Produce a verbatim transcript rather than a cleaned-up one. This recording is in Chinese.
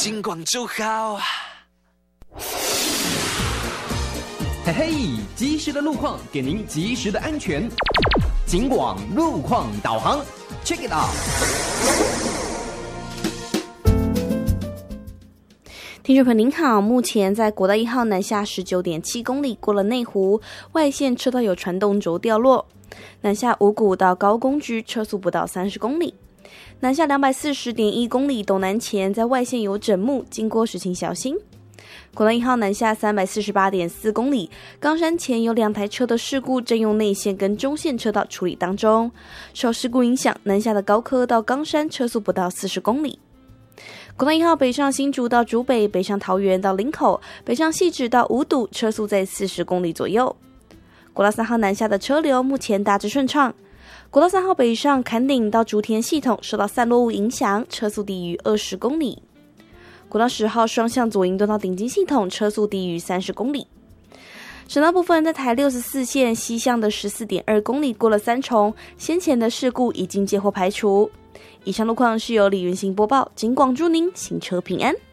警广就好。 嘿嘿，及时的路况给您及时的安全。警广路况导航 ，check it out。 听众朋友您好，目前在国道一号南下 十九点七公里，过了内湖外线车道有传动轴掉落，南下五股到高工局车速不到三十公里。南下 两百四十点一公里，斗南前在外线有枕木，经过时请小心。国道一号南下 三百四十八点四公里，冈山前有两台车的事故，正用内线跟中线车道处理当中。受事故影响，南下的高科到冈山车速不到四十公里。国道一号北上新竹到竹北，北上桃园到林口，北上汐止到五堵，车速在四十公里左右。国道三号南下的车流目前大致顺畅。国道三号北上坎顶到竹田系统受到散落物影响，车速低于二十公里。国道十号双向左营段到顶金系统车速低于三十公里。省道部分在台六十四线西向的 十四点二公里过了三重，先前的事故已经接获排除。以上路况是由李云行播报，警广祝您行车平安。